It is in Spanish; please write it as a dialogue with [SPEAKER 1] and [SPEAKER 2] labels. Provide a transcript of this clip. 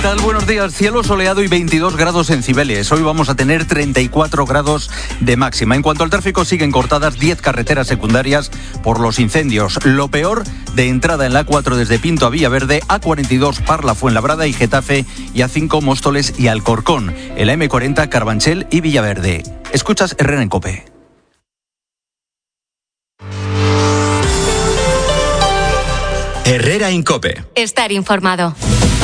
[SPEAKER 1] ¿Qué tal? Buenos días. Cielo soleado y 22 grados en Cibeles. Hoy vamos a tener 34 grados de máxima. En cuanto al tráfico, siguen cortadas 10 carreteras secundarias por los incendios. Lo peor, de entrada en la A4 desde Pinto a Villaverde, A42 Parla Fuenlabrada y Getafe, y A5 Móstoles y Alcorcón. En la M40 Carabanchel y Villaverde. Escuchas Herrera en COPE.
[SPEAKER 2] Herrera en COPE.
[SPEAKER 3] Estar informado.